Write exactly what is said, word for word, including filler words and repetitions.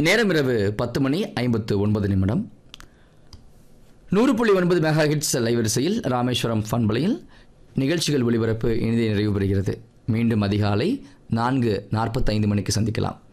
நேரம் இரவு பத்து மணி ஐம்பத்து ஒன்பது நிமிடம். நூறு புள்ளி ஒன்பது மெகா ஹிட்ஸ் அலைவரிசையில் ராமேஸ்வரம் பண்பலையில் நிகழ்ச்சிகள் ஒளிபரப்பு இனிதே நிறைவு பெறுகிறது. மீண்டும் அதிகாலை நான்கு நாற்பத்தைந்து மணிக்கு சந்திக்கலாம்.